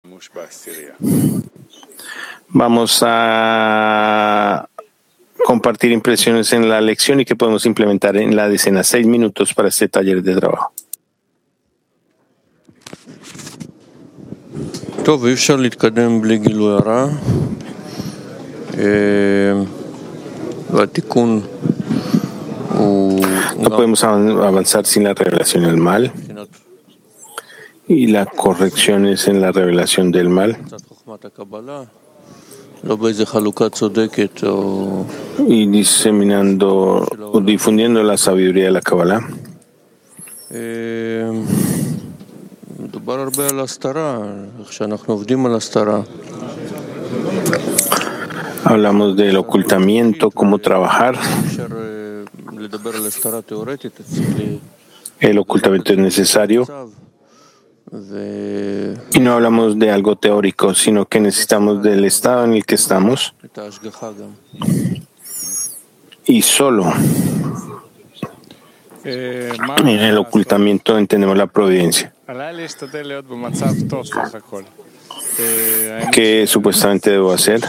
Vamos a compartir impresiones en la lección y que podemos implementar en la decena. 6 minutos para este taller de trabajo. טוב, אי אפשר להתקדם בלי גילוי הרע. והתיקון הוא... No podemos avanzar sin la revelación del mal. Y la corrección es en la revelación del mal. Y diseminando o difundiendo la sabiduría de la Kabbalah. Hablamos del ocultamiento, cómo trabajar. El ocultamiento es necesario. Y no hablamos de algo teórico, sino que necesitamos del estado en el que estamos. Y solo en el ocultamiento entendemos la providencia, que supuestamente debo hacer.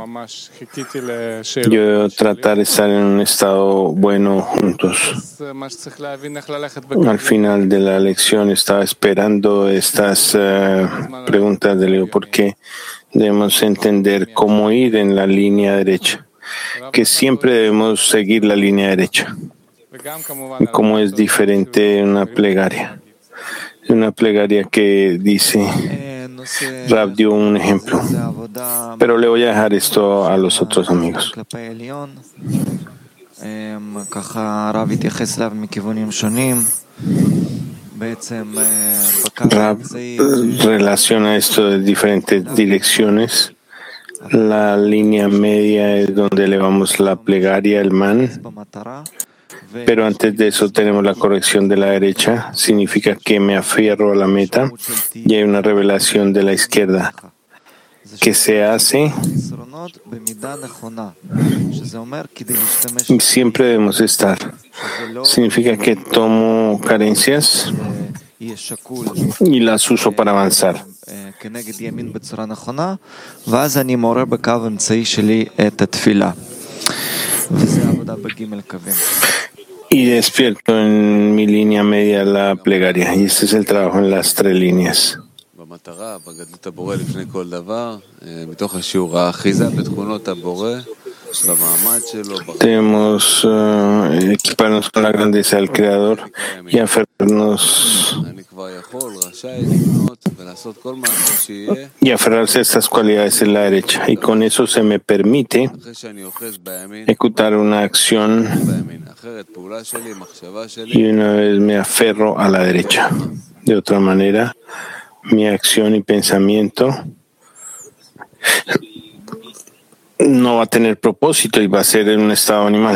Yo tratar de estar en un estado bueno juntos. Al final de la lección estaba esperando estas preguntas de Leo, porque debemos entender cómo ir en la línea derecha, que siempre debemos seguir la línea derecha. Y cómo es diferente una plegaria. Una plegaria que dice, Rab dio un ejemplo, pero le voy a dejar esto a los otros amigos. Rab relaciona esto de diferentes direcciones. La línea media es donde elevamos la plegaria, el man. Pero antes de eso tenemos la corrección de la derecha, significa que me aferro a la meta, y hay una revelación de la izquierda que se hace y siempre debemos estar. Significa que tomo carencias y las uso para avanzar. Y despierto en mi línea media la plegaria. Y este es el trabajo en las 3 líneas. Debemos equiparnos con la grandeza del Creador y aferrarse a estas cualidades en la derecha. Y con eso se me permite ejecutar una acción y una vez me aferro a la derecha. De otra manera, mi acción y pensamiento no va a tener propósito y va a ser en un estado animal.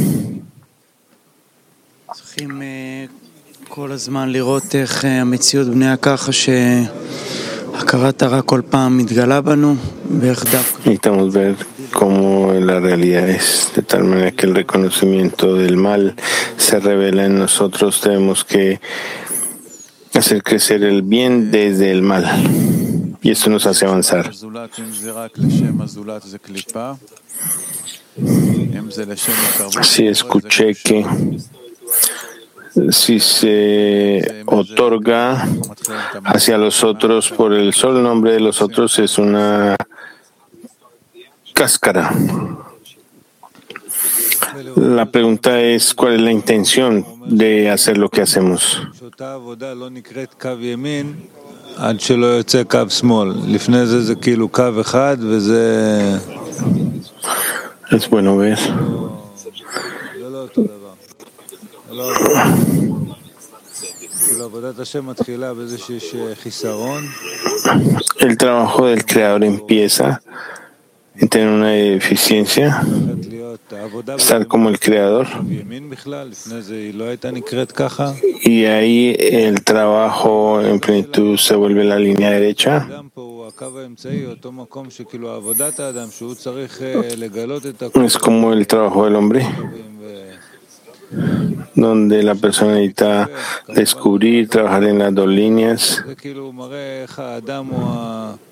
Necesitamos ver cómo la realidad es, de tal manera que el reconocimiento del mal se revela en nosotros. Tenemos que hacer crecer el bien desde el mal, y esto nos hace avanzar. Sí, escuché que si se otorga hacia los otros por el solo nombre de los otros, es una cáscara. La pregunta es, ¿cuál es la intención de hacer lo que hacemos? Es bueno ver. El trabajo del Creador empieza en tener una deficiencia, estar como el Creador, y ahí el trabajo en plenitud se vuelve la línea derecha. Es como el trabajo del hombre, donde la persona necesita descubrir, trabajar en las 2 líneas.